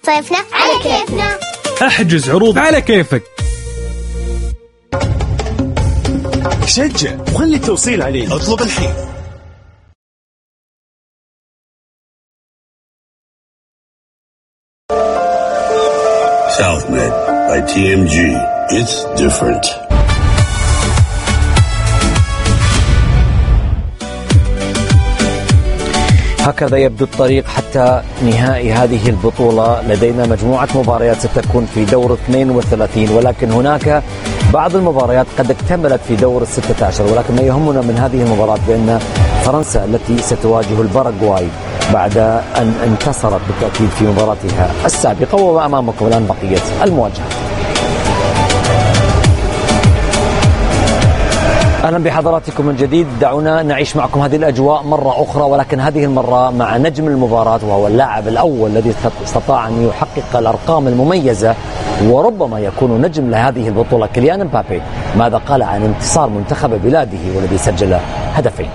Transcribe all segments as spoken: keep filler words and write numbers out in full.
صيفنا على كيفنا. احجز عروض على كيفك. شجع وخلي التوصيل عليه. اطلب الحين. Southmed by تي إم جي. It's different. هكذا يبدو الطريق حتى نهائي هذه البطولة. لدينا مجموعة مباريات ستكون في دور اثنين وثلاثين، ولكن هناك بعض المباريات قد اكتملت في دور الستة عشر. ولكن ما يهمنا من هذه المباراة بأن فرنسا التي ستواجه الباراغواي بعد أن انتصرت بالتأكيد في مباراتها السابقة، وأمامكم الآن بقية المواجهة. أهلا بحضراتكم من جديد. دعونا نعيش معكم هذه الأجواء مرة أخرى، ولكن هذه المرة مع نجم المباراة، وهو اللاعب الأول الذي استطاع أن يحقق الأرقام المميزة وربما يكون نجم لهذه البطولة، كيليان مبابي. ماذا قال عن انتصار منتخب بلاده والذي سجل هدفين؟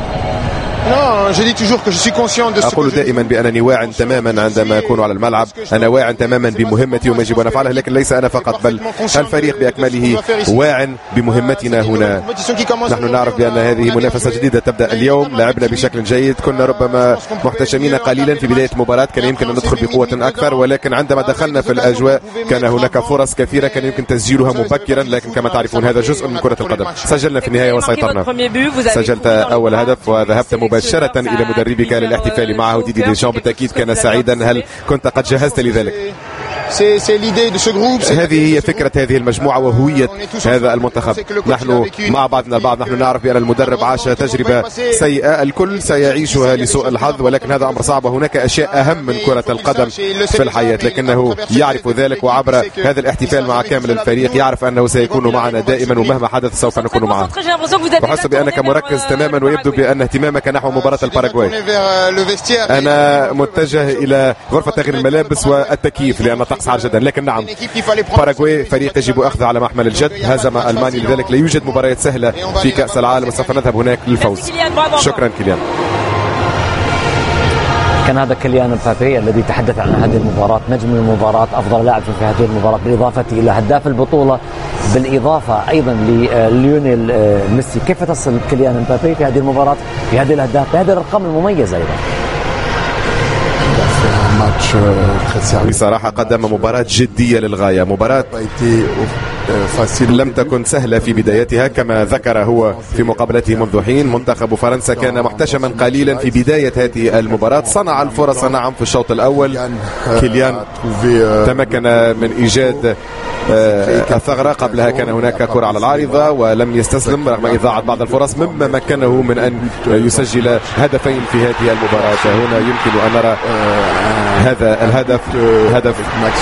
أقول دائما بأنني واع تماما عندما أكون على الملعب. أنا واع تماما بمهمتي وما يجب أن أفعله، لكن ليس أنا فقط بل الفريق بأكمله واع بمهمتنا هنا. نحن نعرف بأن هذه منافسة جديدة تبدأ اليوم. لعبنا بشكل جيد، كنا ربما محتشمين قليلا في بداية المباراة، كان يمكن أن ندخل بقوة أكثر، ولكن عندما دخلنا في الأجواء كان هناك فرص كثيرة كان يمكن تسجيلها مبكرا، لكن كما تعرفون هذا جزء من كرة القدم. سجلنا في النهاية وسيطرنا. سجلت أول هدف وذهبت مباشرة إلى مدربك للاحتفال معه ديدي ديشامب. بالتأكيد كان سعيدا. هل كنت قد جهزت لذلك؟ هذه هي فكرة هذه المجموعة وهوية هذا المنتخب. نحن مع بعضنا البعض. نحن نعرف بأن المدرب عاش تجربة سيئة، الكل سيعيشها لسوء الحظ، ولكن هذا أمر صعب. هناك أشياء أهم من كرة القدم في الحياة، لكنه يعرف ذلك، وعبر هذا الاحتفال مع كامل الفريق يعرف أنه سيكون معنا دائما، ومهما حدث سوف نكون معه. أحس بأنك مركز تماما، ويبدو بأن اهتمامك نحو مباراة الباراغواي. أنا متجه إلى غرفة تغيير الملابس والتكييف لأن حار جدا، لكن نعم باراغواي فريق يجب أخذه على محمل الجد. هزم ألمانيا، لذلك لا يوجد مباريات سهلة في كأس العالم، وسوف نذهب هناك للفوز. شكرا كيليان. كان هذا كيليان مبابي الذي تحدث عن هذه المباراة، نجم المباراة، أفضل لاعب في هذه المباراة، بالإضافة إلى هداف البطولة، بالإضافة أيضا لليونيل ميسي. كيف تصل كيليان مبابي في هذه المباراة، في هذه الأهداف، في هذه الأرقام المميزة أيضا؟ بصراحة قدم مباراة جدية للغاية، مباراة لم تكن سهلة في بدايتها كما ذكر هو في مقابلته منذ حين. منتخب فرنسا كان محتشما قليلا في بداية هذه المباراة، صنع الفرص نعم في الشوط الأول. كيليان تمكن من إيجاد الثغرة، قبلها كان هناك كرة على العارضة ولم يستسلم رغم إضاعة بعض الفرص، مما مكنه من أن يسجل هدفين في هذه المباراة. هنا يمكن أن نرى هذا الهدف، هدف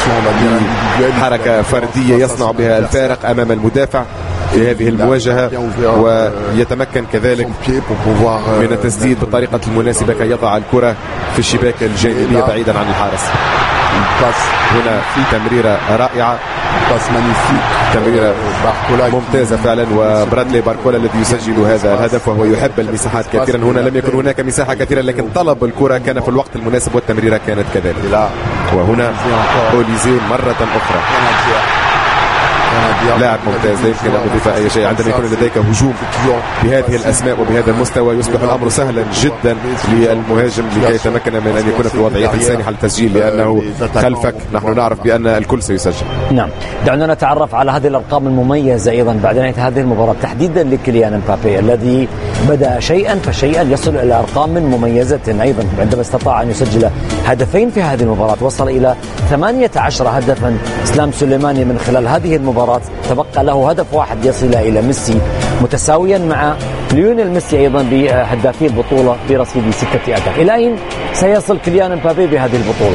حركة فردية يصنع بها الفارق أمام المدافع في هذه المواجهة، ويتمكن كذلك من التسديد بالطريقة المناسبة كي يضع الكرة في الشباك الجانبية بعيدا عن الحارس. هنا في تمريرة رائعة، تمريرة ممتازة فعلا، وبرادلي باركولا الذي يسجل هذا الهدف وهو يحب المساحات كثيرا. هنا لم يكن هناك مساحة كثيرة، لكن طلب الكرة كان في الوقت المناسب والتمريرة كانت كذلك. وهنا أوليزي مرة أخرى، لاعب ممتاز، لا يمكن أن نضيف أي شيء. عندما يكون لديك هجوم بهذه الأسماء وبهذا المستوى يصبح الأمر سهلا جدا للمهاجم لكي يتمكن من أن يكون في وضعية سانحة للتسجيل، لأنه خلفك نحن نعرف بأن الكل سيسجل. نعم، دعونا نتعرف على هذه الأرقام المميزة أيضا بعد نهاية هذه المباراة، تحديدا لكيليان مبابي الذي بدأ شيئا فشيئا يصل إلى أرقام مميزة أيضا، عندما استطاع أن يسجل هدفين في هذه المباراة، وصل إلى ثمانية عشر هدفا. إسلام سليماني من خلال هذه المباراة تبقى له هدف واحد يصل إلى ميسي، متساويا مع ليونيل ميسي أيضا بهدافي البطولة برصيد ستة أهداف. إلى أين سيصل كيليان مبابي بهذه البطولة؟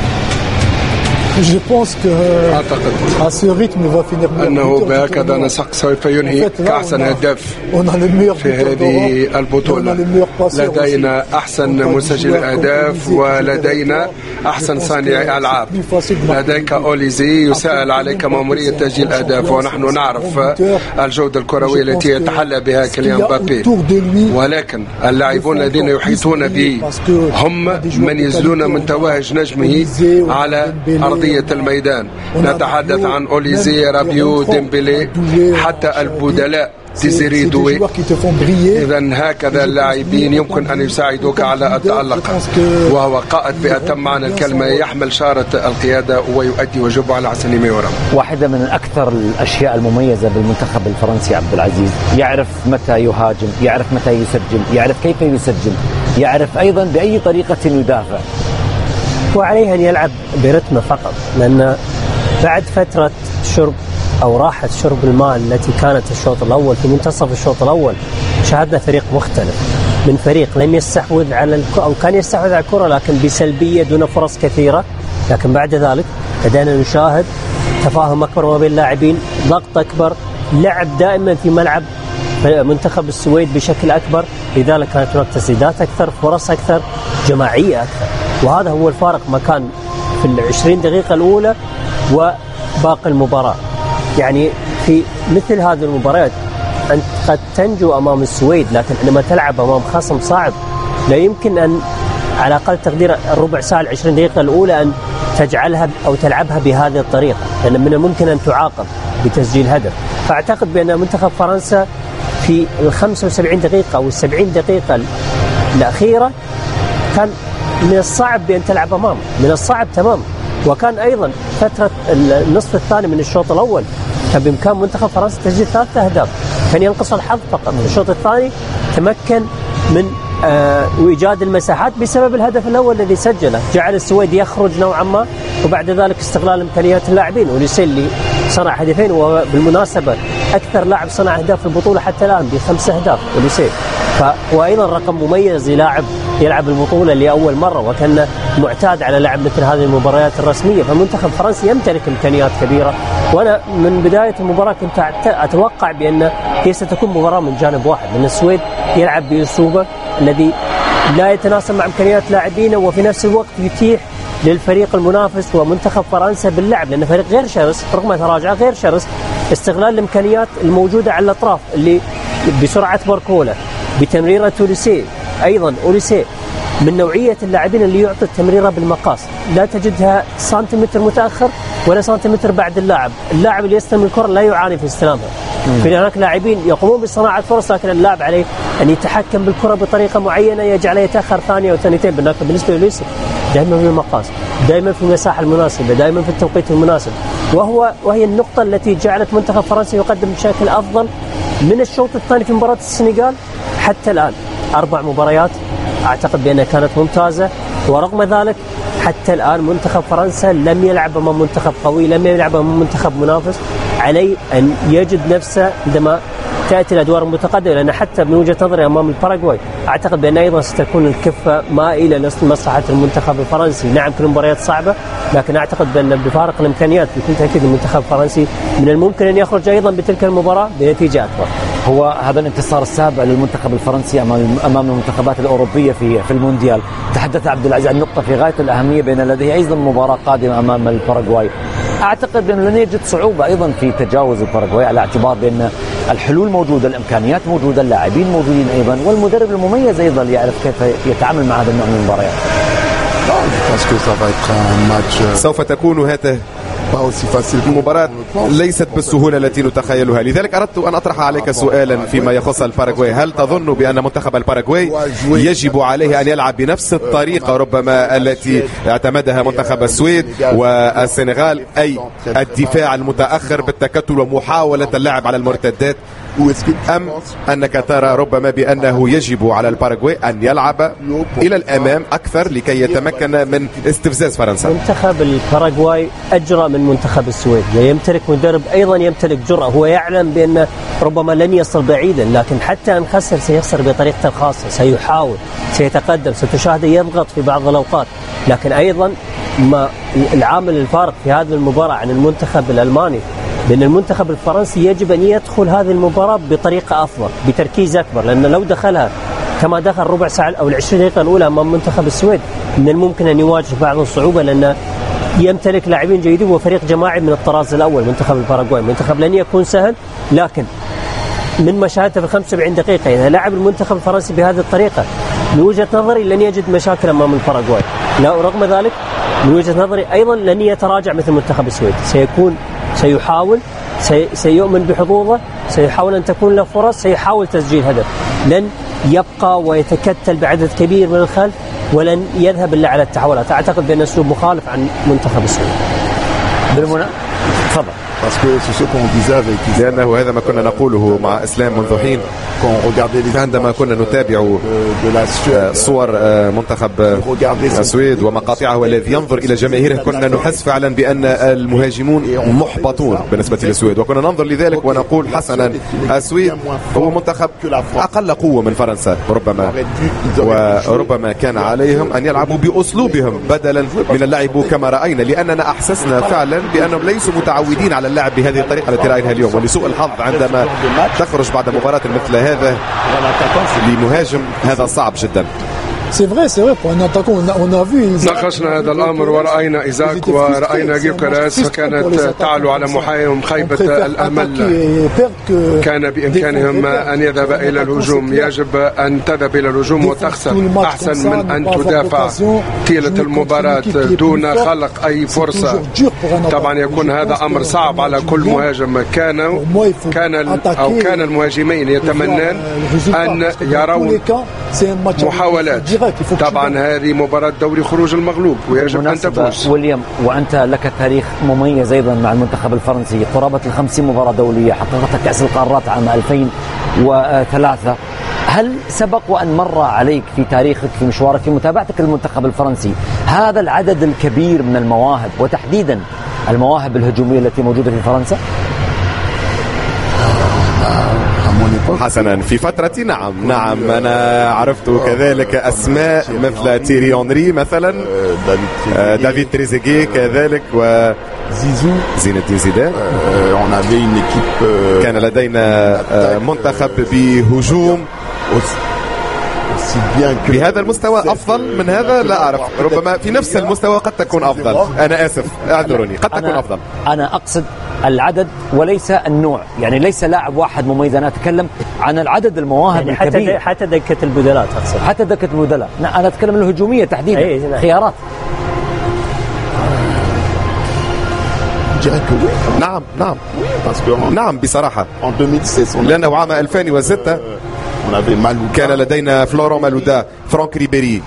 أعتقد أنه بهكذا نسق سوف ينهي كأحسن هداف في هذه البطولة. لدينا أحسن مسجل أهداف ولدينا أحسن صانع ألعاب. لديك أوليزي يسأل عليك مأمورية تسجيل أهداف، ونحن نعرف الجودة الكروية التي يتحلى بها كيليان مبابي، ولكن اللاعبون الذين يحيطون به هم من يزلون من تواهج نجمه على أرضية الميدان. نتحدث عن أوليزي، رابيو، ديمبلي، حتى البدلاء تيزيري دوي. إذن هكذا اللاعبين يمكن أن يساعدوك على التألق، وهو قائد بأتم معنى الكلمة، يحمل شارة القيادة ويؤدي واجبه على أحسن ما يرام. واحدة من أكثر الأشياء المميزة بالمنتخب الفرنسي عبد العزيز، يعرف متى يهاجم، يعرف متى يسجل، يعرف كيف يسجل، يعرف أيضا بأي طريقة يدافع، وعليه أن يلعب برتمه فقط، لأن بعد فترة شرب أو راحة شرب الماء التي كانت الشوط الأول، في منتصف الشوط الأول شاهدنا فريق مختلف، من فريق لم يستحوذ على الكرة أو كان يستحوذ على الكرة لكن بسلبية دون فرص كثيرة، لكن بعد ذلك بدأنا نشاهد تفاهم أكبر ما بين اللاعبين، ضغط أكبر، لعب دائما في ملعب منتخب السويد بشكل أكبر، لذلك كانت هناك تسديدات أكثر، فرص أكثر، جماعية أكثر، وهذا هو الفارق ما كان في العشرين دقيقة الأولى وباقي المباراة. يعني في مثل هذه المباريات أنت قد تنجو أمام السويد، لكن عندما تلعب أمام خصم صعب لا يمكن أن على أقل تقدير الربع ساعة العشرين دقيقة الأولى أن تجعلها أو تلعبها بهذه الطريقة، لأن من الممكن أن تعاقب بتسجيل هدف. فأعتقد بأن منتخب فرنسا في الخمسة وسبعين دقيقة أو السبعين دقيقة الأخيرة كان من الصعب بأن تلعب أمامه، من الصعب تمام. وكان أيضا فترة النصف الثاني من الشوط الأول كان بإمكان منتخب فرنسا تسجيل ثلاثة أهداف، كان ينقص الحظ فقط. الشوط الثاني تمكن من آه وإيجاد المساحات بسبب الهدف الأول الذي سجله، جعل السويد يخرج نوعا ما، وبعد ذلك استغلال إمكانيات اللاعبين. أوليسي اللي صنع هدفين، وبالمناسبة أكثر لاعب صنع أهداف في البطولة حتى الآن بخمس أهداف أوليسي، فهو رقم مميز للاعب يلعب البطولة لأول مرة، وكان معتاد على لعب مثل هذه المباريات الرسمية. فمنتخب فرنسا يمتلك إمكانيات كبيرة، وأنا من بداية المباراة كنت أتوقع بأن هي ستكون مباراة من جانب واحد، لأن السويد يلعب بأسلوبه الذي لا يتناسب مع إمكانيات لاعبينه، وفي نفس الوقت يتيح للفريق المنافس ومنتخب فرنسا باللعب، لأن فريق غير شرس رغم تراجعه، غير شرس، استغلال الإمكانيات الموجودة على الأطراف اللي بسرعة باركولا، بتمريرة أوليسي. أيضا أوليسي من نوعية اللاعبين اللي يعطي التمريرة بالمقاس، لا تجدها سنتيمتر متأخر ولا سنتيمتر بعد اللاعب، اللاعب اللي يستلم الكرة لا يعاني في استلامها. في هناك لاعبين يقومون بصناعة فرص، لكن اللاعب عليه أن يتحكم بالكرة بطريقة معينة يجعله يتأخر ثانية أو ثانيتين. بالنسبة لأوليسي دائما في المقاس، دائما في المساحة المناسبة، دائما في التوقيت المناسب، وهو وهي النقطة التي جعلت منتخب فرنسا يقدم بشكل أفضل من الشوط الثاني في مباراة السنغال حتى الآن. أربع مباريات أعتقد بأنها كانت ممتازة، ورغم ذلك حتى الآن منتخب فرنسا لم يلعب أمام منتخب قوي، لم يلعب أمام منتخب منافس. عليه أن يجد نفسه عندما تأتي الأدوار المتقدمة، لأن حتى من وجهة نظري أمام الباراغواي أعتقد بأن أيضا ستكون الكفة مائلة لمصلحة المنتخب الفرنسي. نعم كل مباريات صعبة، لكن أعتقد بأن بفارق الإمكانيات بكل تأكيد المنتخب الفرنسي من الممكن أن يخرج أيضا بتلك المباراة بنتيجة أكبر. هو هذا الانتصار السابع للمنتخب الفرنسي امام امام المنتخبات الاوروبيه في في المونديال. تحدث عبد العزيز عن نقطه في غايه الاهميه، بين لديه ايضا مباراه قادمه امام الباراغواي. اعتقد بانه لن يجد صعوبه ايضا في تجاوز الباراغواي، على اعتبار بان الحلول موجوده، الامكانيات موجوده، اللاعبين موجودين ايضا، والمدرب المميز ايضا يعرف كيف يتعامل مع هذا النوع من المباريات. سوف تكون هذه المباراة ليست بالسهولة التي نتخيلها، لذلك أردت أن أطرح عليك سؤالا فيما يخص الباراغواي. هل تظن بأن منتخب الباراغواي يجب عليه أن يلعب بنفس الطريقة ربما التي اعتمدها منتخب السويد والسنغال، أي الدفاع المتأخر بالتكتل ومحاولة اللعب على المرتدات، أم أنك ترى ربما بأنه يجب على الباراغواي أن يلعب إلى الأمام أكثر لكي يتمكن من استفزاز فرنسا؟ منتخب الباراغواي أجرى من منتخب السويد، يمتلك مدرب أيضا يمتلك جرأة، هو يعلم بأن ربما لن يصل بعيدا، لكن حتى أن خسر سيخسر بطريقته الخاصة، سيحاول، سيتقدم، ستشاهد يضغط في بعض الأوقات. لكن أيضا ما العامل الفارق في هذه المباراة عن المنتخب الألماني بأن المنتخب الفرنسي يجب أن يدخل هذه المباراة بطريقة أفضل، بتركيز أكبر، لأن لو دخلها كما دخل ربع ساعة أو العشرين دقيقة الأولى أمام منتخب السويد من الممكن أن يواجه بعض الصعوبة، لأن يمتلك لاعبين جيدين وفريق جماعي من الطراز الأول منتخب الباراغواي. منتخب لن يكون سهل، لكن من مشاهدته في الخمسة وسبعين دقيقة إذا لعب المنتخب الفرنسي بهذه الطريقة من وجهة نظري لن يجد مشاكل أمام الباراغواي. لا رغم ذلك من وجهة نظري أيضا لن يتراجع مثل منتخب السويد، سيكون سيحاول سي سيؤمن بحظوظه، سيحاول أن تكون له فرص، سيحاول تسجيل هدف، لن يبقى ويتكتل بعدد كبير من الخلف ولن يذهب إلا على التحولات. أعتقد بأن أسلوب مخالف عن منتخب السويد. بالمناسبة تفضل. لأنه هذا ما كنا نقوله مع إسلام منذ حين عندما كنا نتابع صور منتخب السويد ومقاطعه الذي ينظر إلى جماهيره، كنا نحس فعلا بأن المهاجمون محبطون بالنسبة للسويد، وكنا ننظر لذلك ونقول حسنا السويد هو منتخب أقل قوة من فرنسا ربما، وربما كان عليهم أن يلعبوا بأسلوبهم بدلا من اللعب كما رأينا، لأننا أحسسنا فعلا بأنهم ليسوا متعودين على اللعب بهذه الطريقة التي رأيناها اليوم. ولسوء الحظ عندما تخرج بعد مباراة مثل هذا لمهاجم هذا صعب جدا. ناقشنا هذا الأمر ورأينا إيزاك ورأينا جيوكاراس، فكانت تعلو على محاهم خيبة الأمل. كان بإمكانهم أن يذهب إلى الهجوم، يجب أن تذهب إلى الهجوم وتخسر أحسن من أن تدافع طيلة المباراة دون خلق أي فرصة. طبعا يكون هذا أمر صعب على كل مهاجم. كان كان أو كان المهاجمين يتمنون أن يرون محاولات. طبعا هذه مباراة دوري خروج المغلوب ويجب أن تفوز. ويليام، وأنت لك تاريخ مميز أيضا مع المنتخب الفرنسي، قرابة الخمسين مباراة دولية، حققت كأس القارات عام ألفين وثلاثة. هل سبق وأن مر عليك في تاريخك في مشوارك في متابعتك للمنتخب الفرنسي هذا العدد الكبير من المواهب، وتحديدا المواهب الهجومية التي موجودة في فرنسا؟ حسنا في فترتي نعم نعم أنا عرفت كذلك أسماء مثل تيري أونري مثلا، دافيد تريزيجيه كذلك، و زين الدين زيدان. كان لدينا منتخب بهجوم بهذا المستوى. أفضل من هذا لا أعرف، ربما في نفس المستوى قد تكون أفضل. أنا آسف اعذروني، قد تكون أفضل. أنا أقصد العدد وليس النوع، يعني ليس لاعب واحد مميز، أنا أتكلم عن العدد المواهب يعني الكبير، حتى دكة البدلاء تقصد، حتى دكة البدلاء. أنا أتكلم الهجومية تحديدا. أيه خيارات. نعم نعم نعم بصراحة، لأنه عام ألفين وستة كان لدينا فلورون مالودا، فرانك ريبيري،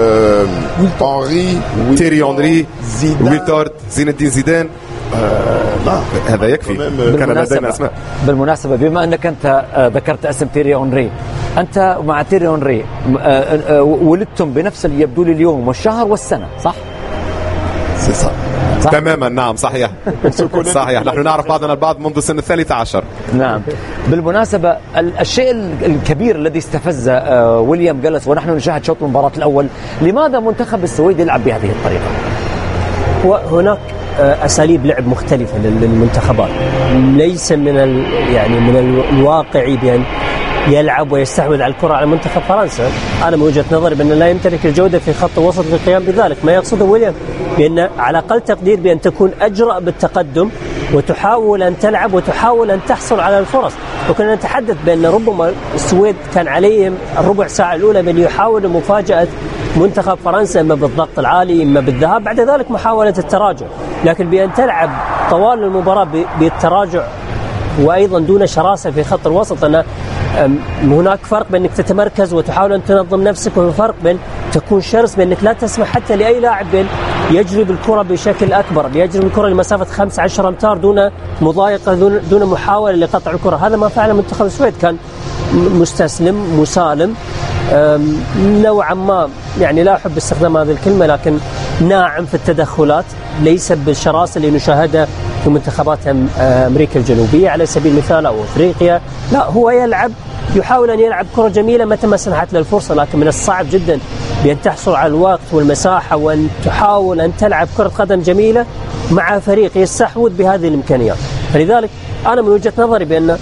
تيري أونري، ويلتورد، زين الدين زيدان. هذا يكفي. كان لدينا أسماء. بالمناسبة بما أنك أنت ذكرت اسم تيري أونري، أنت مع تيري أونري ولدتم بنفس اللي يبدو لي اليوم والشهر والسنة، صح؟ صح؟ تماما نعم صحيح صحيح. نحن نعرف بعضنا البعض منذ سن الثالثة عشر. نعم. بالمناسبة الشيء الكبير الذي استفز ويليام جلس ونحن نشاهد شوط المباراة الأول، لماذا منتخب السويد يلعب بهذه الطريقة؟ وهناك أساليب لعب مختلفة للمنتخبات، ليس من ال يعني من الواقعي بأن يلعب ويستحوذ على الكرة على منتخب فرنسا. أنا من وجهة نظري بأن لا يمتلك الجودة في خط الوسط للقيام بذلك. ما يقصده ويليام بأن على أقل تقدير بأن تكون أجرأ بالتقدم وتحاول أن تلعب وتحاول أن تحصل على الفرص. وكنا نتحدث بأن ربما السويد كان عليهم الربع ساعة الأولى بأن يحاولوا مفاجأة منتخب فرنسا إما بالضغط العالي إما بالذهاب، بعد ذلك محاولة التراجع، لكن بأن تلعب طوال المباراة بالتراجع وأيضا دون شراسة في خط الوسط. أن هناك فرق بين أنك تتمركز وتحاول أن تنظم نفسك، وفرق بين تكون شرس بأنك لا تسمح حتى لأي لاعب بين يجري بالكرة بشكل أكبر، يجري بالكرة لمسافة خمسة عشر أمتار دون مضايقة دون محاولة لقطع الكرة. هذا ما فعله منتخب السويد، كان مستسلم مسالم نوعا ما، يعني لا أحب استخدام هذه الكلمة، لكن ناعم في التدخلات، ليس بالشراسة اللي نشاهدها في منتخبات أمريكا الجنوبية على سبيل المثال أو أفريقيا. لا، هو يلعب يحاول أن يلعب كرة جميلة متى ما سنحت له الفرصة، لكن من الصعب جدا بأن تحصل على الوقت والمساحة وأن تحاول أن تلعب كرة قدم جميلة مع فريق يستحوذ بهذه الإمكانيات. فلذلك أنا من وجهة نظري بأن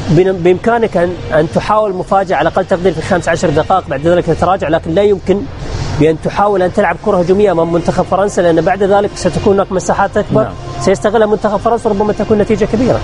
بإمكانك أن أن تحاول مفاجأة على أقل تقدير في خمس عشر دقائق، بعد ذلك تتراجع، لكن لا يمكن بأن تحاول أن تلعب كرة هجومية أمام منتخب فرنسا، لأن بعد ذلك ستكون هناك مساحات أكبر. نعم. سيستغلها منتخب فرنسا، ربما تكون نتيجة كبيرة.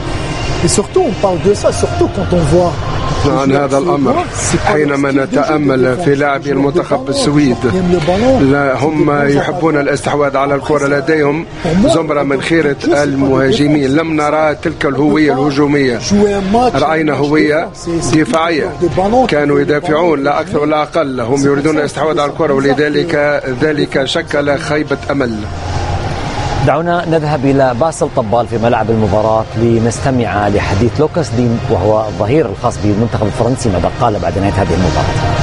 عن هذا الأمر حينما نتأمل في لاعبي المنتخب السويد، لا هم يحبون الاستحواذ على الكرة، لديهم زمرة من خيرة المهاجمين، لم نرى تلك الهوية الهجومية، رأينا هوية دفاعية، كانوا يدافعون لا أكثر ولا أقل، هم يريدون الاستحواذ على الكرة، ولذلك ذلك شكل خيبة أمل. دعونا نذهب إلى باسل طبال في ملعب المباراة لنستمع لحديث لوكاس دين وهو الظهير الخاص بالمنتخب الفرنسي ماذا قال بعد نهاية هذه المباراة.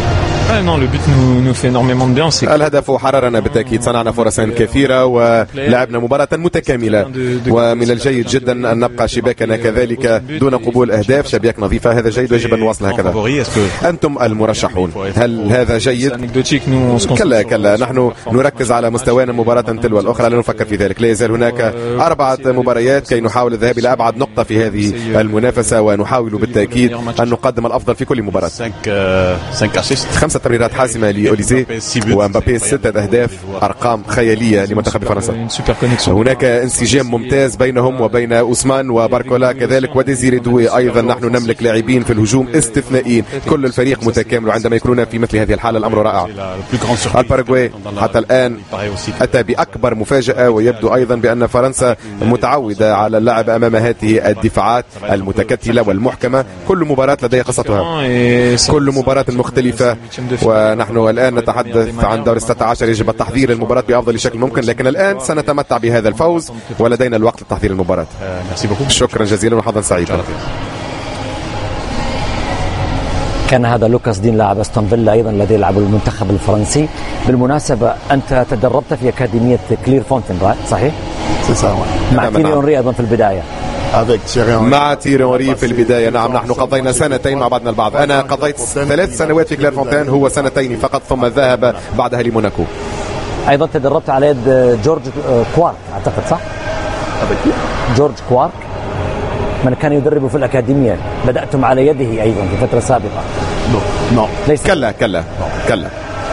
الهدف حررنا بالتأكيد، صنعنا فرصا كثيرة ولعبنا مباراة متكاملة، ومن الجيد جدا أن نبقى شباكنا كذلك دون قبول أهداف، شباك نظيفة، هذا جيد ويجب أن نواصل هكذا. أنتم المرشحون، هل هذا جيد؟ كلا كلا، نحن نركز على مستوانا مباراة تلو الأخرى، لا نفكر في ذلك. لا يزال هناك أربعة مباريات كي نحاول الذهاب إلى أبعد نقطة في هذه المنافسة، ونحاول بالتأكيد أن نقدم الأفضل في كل مباراة. خمسة تمريرات حاسمة لأوليزي ومبابي، ستة أهداف، أرقام خيالية لمنتخب فرنسا. هناك انسجام ممتاز بينهم وبين أوسمان وباركولا كذلك وديزيري دوي أيضا. نحن نملك لاعبين في الهجوم استثنائيين، كل الفريق متكامل، وعندما يكونون في مثل هذه الحالة الأمر رائع. الباراغواي حتى الآن أتى بأكبر مفاجأة، ويبدو أيضا بأن فرنسا متعودة على اللعب أمام هذه الدفاعات المتكتلة والمحكمة. كل مباراة لديها قصتها، كل مباراة مختلفة، ونحن الآن نتحدث عن دور الستة عشر. يجب التحضير المباراة بأفضل شكل ممكن، لكن الآن سنتمتع بهذا الفوز ولدينا الوقت لتحضير المباراة. شكرا جزيلا وحظا سعيدا. كان هذا لوكاس دين لاعب استون فيلا أيضا الذي يلعب المنتخب الفرنسي. بالمناسبة أنت تدربت في أكاديمية كلير فونتين صحيح؟ مع تيري أونري أيضا في البداية. مع تيري أونري في البداية، نعم. نحن قضينا سنتين مع بعضنا البعض، أنا قضيت ثلاث سنوات في كلير فونتين، هو سنتين فقط، ثم ذهب بعدها لموناكو. أيضا تدربت على يد جورج كوارك أعتقد صح؟ جورج كوارك من كان يدرب في الأكاديمية، بدأتم على يده أيضا في فترة سابقة. نو ليس كلا كلا كلا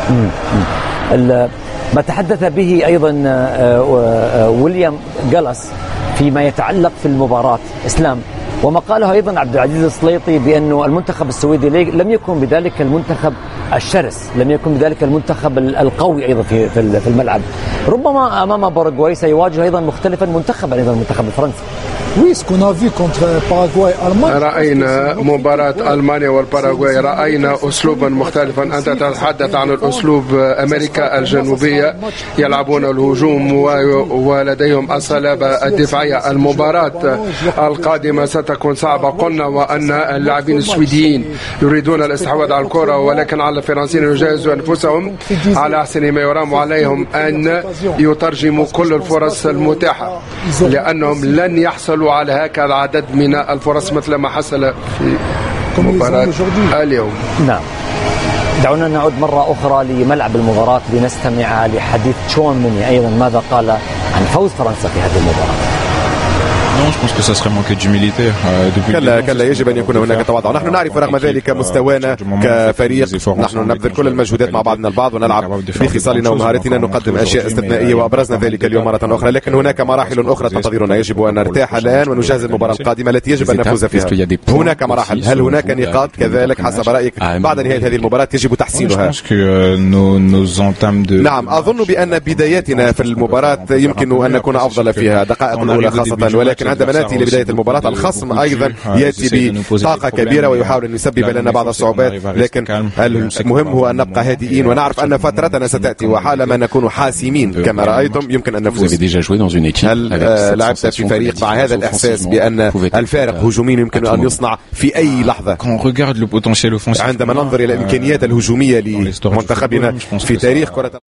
ما تحدث به أيضا ويليام جالاس فيما يتعلق في المباراة إسلام، وما قاله أيضا عبد العزيز السليطي بأنه المنتخب السويدي لم يكن بذلك المنتخب الشرس، لم يكن بذلك المنتخب القوي أيضا في في الملعب. ربما أمام باراغواي سيواجه أيضا مختلفا منتخبا أيضا المنتخب الفرنسي. رأينا مباراة ألمانيا والباراغواي، رأينا أسلوبا مختلفا. أنت تتحدث عن الأسلوب أمريكا الجنوبية، يلعبون الهجوم ولديهم الصلابة الدفاعية. المباراة القادمة ستكون صعبة، قلنا وأن اللاعبين السويديين يريدون الاستحواذ على الكرة، ولكن على الفرنسيين يجهزوا أنفسهم على أحسن ما يرام، عليهم أن يترجموا كل الفرص المتاحة، لأنهم لن يحصلوا على هكذا العدد من الفرص مثل ما حصل في مباراة اليوم. نعم. دعونا نعود مرة أخرى لملعب المباراة لنستمع لحديث تشواميني أيضا ماذا قال عن فوز فرنسا في هذه المباراة. كلا كلا يجب أن يكون هناك تواضع. نحن نعرف رغم ذلك مستوانا كفريق، نحن نبذل كل المجهودات مع بعضنا البعض ونلعب بخصالنا ومهارتنا، نقدم أشياء استثنائية وأبرزنا ذلك اليوم مرة أخرى، لكن هناك مراحل أخرى تنتظرنا. يجب أن نرتاح الآن ونجهز المباراة القادمة التي يجب أن نفوز فيها. هناك مراحل، هل هناك نقاط كذلك حسب رأيك بعد نهاية هذه المباراة يجب تحسينها؟ نعم، أظن بأن بداياتنا في المباراة يمكن أن نكون أفضل فيها دقائق الأولى خاصة، ولكن عندما نأتي لبداية المباراة الخصم أيضا يأتي بطاقة كبيرة ويحاول أن يسبب لنا بعض الصعوبات، لكن المهم هو أن نبقى هادئين ونعرف أن فترتنا ستأتي، وحالما نكون حاسمين كما رأيتم يمكن أن نفوز. هل لعبت في فريق مع هذا الإحساس بأن الفارق هجوميا يمكن أن يصنع في أي لحظة؟ عندما ننظر إلى الإمكانيات الهجومية لمنتخبنا في تاريخ كرة